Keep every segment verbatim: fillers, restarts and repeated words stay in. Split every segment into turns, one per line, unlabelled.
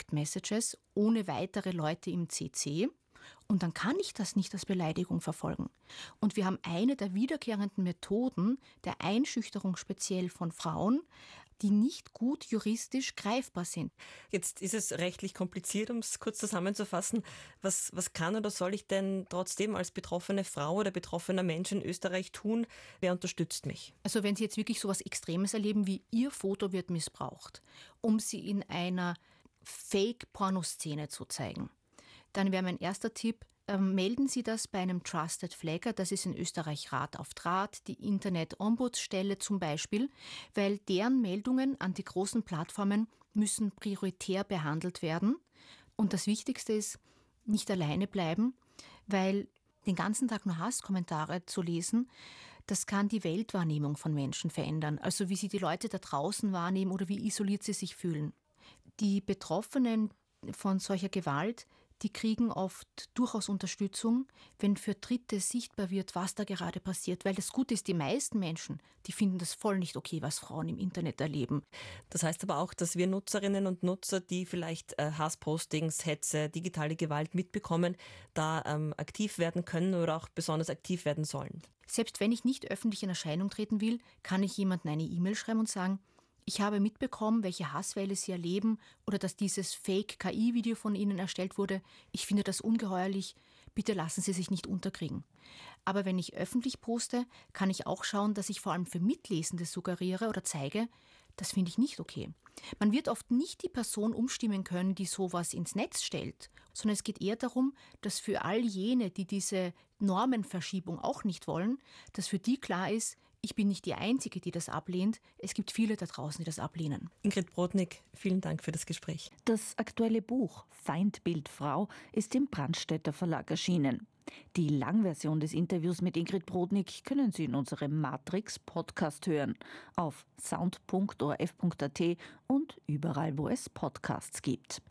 Direct Messages ohne weitere Leute im C C. Und dann kann ich das nicht als Beleidigung verfolgen. Und wir haben eine der wiederkehrenden Methoden der Einschüchterung speziell von Frauen, die nicht gut juristisch greifbar sind.
Jetzt ist es rechtlich kompliziert, um es kurz zusammenzufassen. Was, was kann oder soll ich denn trotzdem als betroffene Frau oder betroffener Mensch in Österreich tun? Wer unterstützt mich?
Also wenn Sie jetzt wirklich so etwas Extremes erleben, wie Ihr Foto wird missbraucht, um Sie in einer Fake-Pornoszene zu zeigen, dann wäre mein erster Tipp, äh, melden Sie das bei einem Trusted Flagger, das ist in Österreich Rat auf Draht, die Internet-Ombudsstelle zum Beispiel, weil deren Meldungen an die großen Plattformen müssen prioritär behandelt werden. Und das Wichtigste ist, nicht alleine bleiben, weil den ganzen Tag nur Hasskommentare zu lesen, das kann die Weltwahrnehmung von Menschen verändern. Also wie sie die Leute da draußen wahrnehmen oder wie isoliert sie sich fühlen. Die Betroffenen von solcher Gewalt, die kriegen oft durchaus Unterstützung, wenn für Dritte sichtbar wird, was da gerade passiert. Weil das Gute ist, die meisten Menschen, die finden das voll nicht okay, was Frauen im Internet erleben.
Das heißt aber auch, dass wir Nutzerinnen und Nutzer, die vielleicht äh, Hasspostings, Hetze, digitale Gewalt mitbekommen, da ähm, aktiv werden können oder auch besonders aktiv werden sollen.
Selbst wenn ich nicht öffentlich in Erscheinung treten will, kann ich jemandem eine E-Mail schreiben und sagen, ich habe mitbekommen, welche Hasswelle Sie erleben oder dass dieses Fake-K I-Video von Ihnen erstellt wurde. Ich finde das ungeheuerlich. Bitte lassen Sie sich nicht unterkriegen. Aber wenn ich öffentlich poste, kann ich auch schauen, dass ich vor allem für Mitlesende suggeriere oder zeige, das finde ich nicht okay. Man wird oft nicht die Person umstimmen können, die sowas ins Netz stellt, sondern es geht eher darum, dass für all jene, die diese Normenverschiebung auch nicht wollen, dass für die klar ist, ich bin nicht die Einzige, die das ablehnt. Es gibt viele da draußen, die das ablehnen.
Ingrid Brodnik, vielen Dank für das Gespräch.
Das aktuelle Buch Feindbild Frau ist im Brandstätter Verlag erschienen. Die Langversion des Interviews mit Ingrid Brodnik können Sie in unserem Matrix-Podcast hören. Auf sound punkt o r f punkt a t und überall, wo es Podcasts gibt.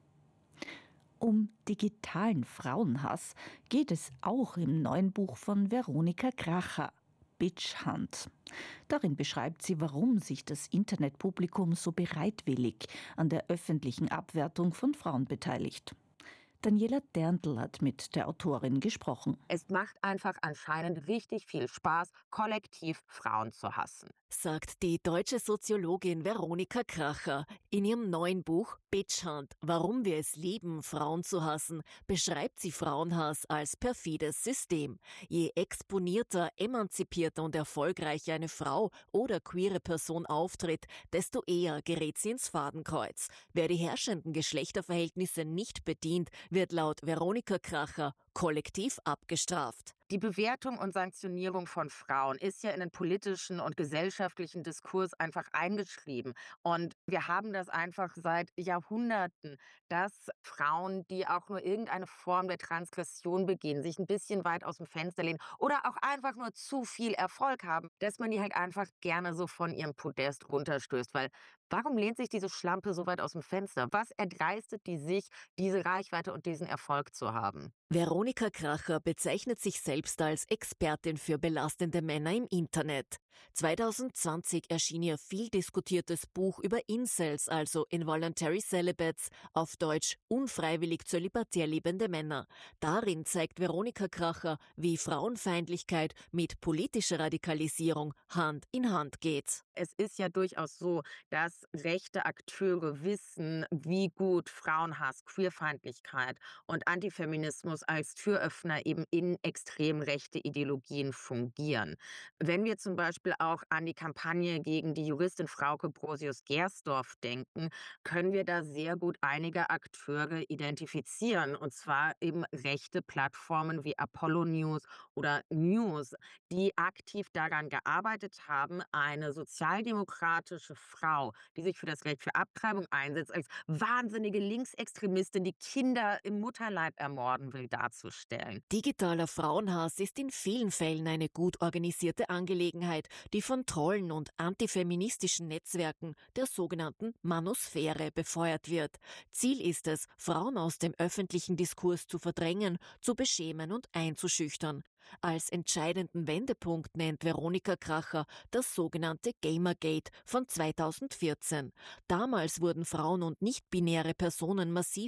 Um digitalen Frauenhass geht es auch im neuen Buch von Veronika Kracher. Bitch Hunt. Darin beschreibt sie, warum sich das Internetpublikum so bereitwillig an der öffentlichen Abwertung von Frauen beteiligt. Daniela Derntl hat mit der Autorin gesprochen.
Es macht einfach anscheinend richtig viel Spaß, kollektiv Frauen zu hassen,
sagt die deutsche Soziologin Veronika Kracher. In ihrem neuen Buch Bitch Hunt, warum wir es lieben, Frauen zu hassen, beschreibt sie Frauenhass als perfides System. Je exponierter, emanzipierter und erfolgreicher eine Frau oder queere Person auftritt, desto eher gerät sie ins Fadenkreuz. Wer die herrschenden Geschlechterverhältnisse nicht bedient, wird laut Veronika Kracher kollektiv abgestraft.
Die Bewertung und Sanktionierung von Frauen ist ja in den politischen und gesellschaftlichen Diskurs einfach eingeschrieben. Und wir haben das einfach seit Jahrhunderten, dass Frauen, die auch nur irgendeine Form der Transgression begehen, sich ein bisschen weit aus dem Fenster lehnen oder auch einfach nur zu viel Erfolg haben, dass man die halt einfach gerne so von ihrem Podest runterstößt. Weil warum lehnt sich diese Schlampe so weit aus dem Fenster? Was erdreistet die sich, diese Reichweite und diesen Erfolg zu haben?
Veronika Kracher bezeichnet sich selbst als Expertin für belastende Männer im Internet. zwanzig zwanzig erschien ihr viel diskutiertes Buch über Incels, also Involuntary Celibates, auf Deutsch unfreiwillig zölibatär lebende Männer. Darin zeigt Veronika Kracher, wie Frauenfeindlichkeit mit politischer Radikalisierung Hand in Hand geht.
Es ist ja durchaus so, dass rechte Akteure wissen, wie gut Frauenhass, Queerfeindlichkeit und Antifeminismus als Türöffner eben in extrem rechte Ideologien fungieren. Wenn wir zum Beispiel auch an die Kampagne gegen die Juristin Frauke Brosius-Gersdorf denken, können wir da sehr gut einige Akteure identifizieren. Und zwar eben rechte Plattformen wie Apollo News oder News, die aktiv daran gearbeitet haben, eine sozialdemokratische Frau, die sich für das Recht für Abtreibung einsetzt, als wahnsinnige Linksextremistin, die Kinder im Mutterleib ermorden will, darzustellen.
Digitaler Frauenhass ist in vielen Fällen eine gut organisierte Angelegenheit, die von Trollen und antifeministischen Netzwerken der sogenannten Manosphäre befeuert wird. Ziel ist es, Frauen aus dem öffentlichen Diskurs zu verdrängen, zu beschämen und einzuschüchtern. Als entscheidenden Wendepunkt nennt Veronika Kracher das sogenannte Gamergate von zweitausendvierzehn. Damals wurden Frauen und nicht-binäre Personen massiv